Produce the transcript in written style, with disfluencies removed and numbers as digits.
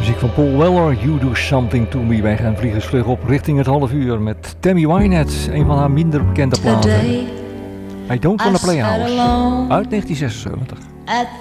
muziek van Paul Weller, You Do Something To Me. Wij gaan vliegensvlug op richting het half uur met Tammy Wynette, een van haar minder bekende platen. I Don't Wanna Play House, uit 1976.